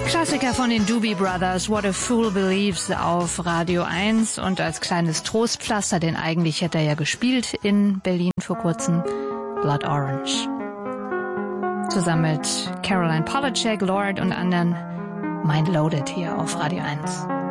Klassiker von den Doobie Brothers, What a Fool Believes auf Radio 1 und als kleines Trostpflaster, denn eigentlich hätte er ja gespielt in Berlin vor kurzem, Blood Orange. Zusammen mit Caroline Polachek, Lord und anderen Mind Loaded hier auf Radio 1.